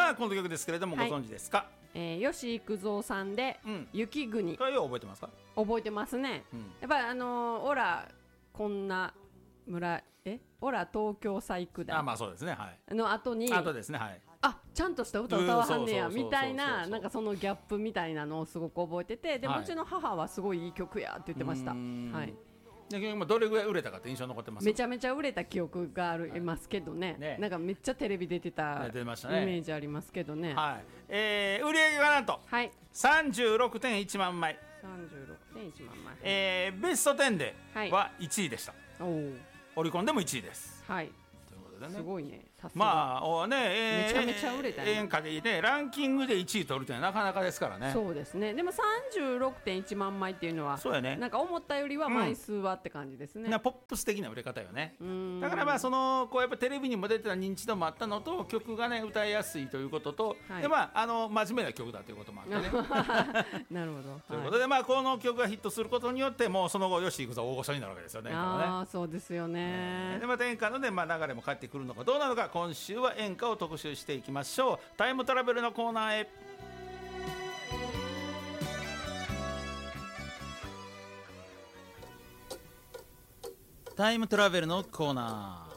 さあこの曲ですけれども、 はいご存知ですか？ 吉幾三さんで、雪国。 これよう覚えてますか？ 覚えてますね、やっぱりオラこんな村オラ東京細工だまあそうですね、はい、 の後にあとですね、はい、 ちゃんとした歌歌わはんねやそうそうそうそうみたいな、なんかそのギャップみたいなのをすごく覚えてて、で、 はい、 うちの母はすごいいい曲やって言ってました。はい、 でどれぐらい売れたかって印象残ってます？ めちゃめちゃ売れた記憶がありますけど ね、なんかめっちゃテレビ出てたイメージありますけどね。 はい、売り上げがなんと、はい、36.1 万枚、 36.1万枚、 ベスト10では1位でした、オリコンでも1位です。 はい、 ということでね、 すごいね、さすが。 まあね、 めちゃめちゃ売れたね。 演歌でね、ランキングで1位取るってなかなかですからね。 そうですね。でも 36.1 万枚っていうのは、 そうやね、 なんか思ったよりは枚数はって感じですね。 ポップス的な売れ方よね。だからまあこうやっぱテレビにも出てた認知度もあったのと、曲がね歌いやすいということと、はい、でまあ真面目な曲だということもあってね。 なるほど。 ということで、まあこの曲がヒットすることによって、もうその後吉幾三大御所になるわけですよね。 そうですよね。 でまた演歌のね、流れも返ってくるのかどうなのか、今週は演歌を特集していきましょう。タイムトラベルのコーナーへ。タイムトラベルのコーナ